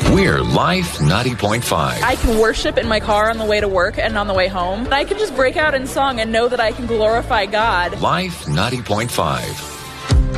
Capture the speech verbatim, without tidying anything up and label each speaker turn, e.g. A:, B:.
A: We're Life ninety point five.
B: I can worship in my car on the way to work and on the way home. I can just break out in song and know that I can glorify God.
A: Life ninety point five.